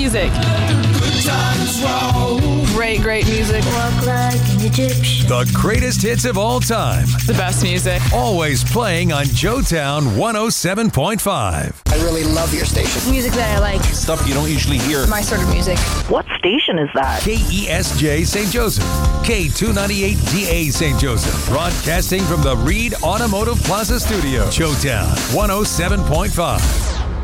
music. Great music. Walk like an Egyptian. The greatest hits of all time. The best music. Always playing on Joetown 107.5. I really love your station. Music that I like. Stuff you don't usually hear. My sort of music. What station is that? KESJ St. Joseph. K298DA St. Joseph. Broadcasting from the Reed Automotive Plaza Studio. Joetown 107.5.